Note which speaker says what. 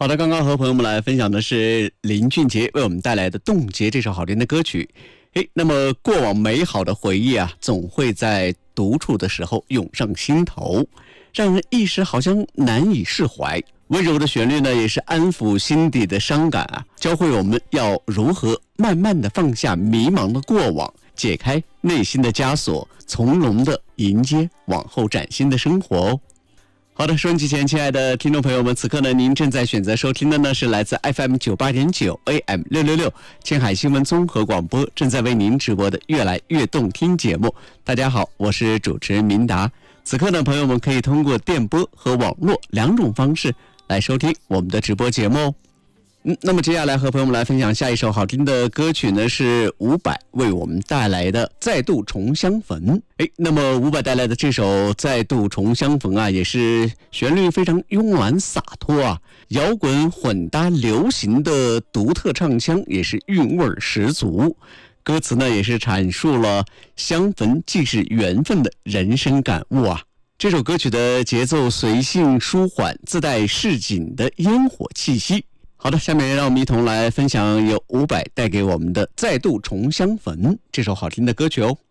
Speaker 1: 好的，刚刚和朋友们来分享的是林俊杰为我们带来的《冻结》这首好听的歌曲。那么过往美好的回忆啊，总会在独处的时候涌上心头，让人一时好像难以释怀。温柔的旋律呢，也是安抚心底的伤感啊，教会我们要如何慢慢的放下迷茫的过往，解开内心的枷锁，从容的迎接往后崭新的生活哦。好的，收音机前亲爱的听众朋友们，此刻呢，您正在选择收听的呢是来自 FM 98.9 AM 666青海新闻综合广播正在为您直播的越来越动听节目。大家好，我是主持人明达。此刻呢，朋友们可以通过电波和网络两种方式来收听我们的直播节目哦。那么接下来和朋友们来分享下一首好听的歌曲呢，是伍佰为我们带来的《再度重相逢》。那么伍佰带来的这首《再度重相逢》啊，也是旋律非常慵懒洒脱啊，摇滚混搭流行的独特唱腔也是韵味十足。歌词呢也是阐述了相逢即是缘分的人生感悟啊。这首歌曲的节奏随性舒缓，自带市井的烟火气息。好的，下面让我们一同来分享由伍佰带给我们的《再度重相逢》这首好听的歌曲哦。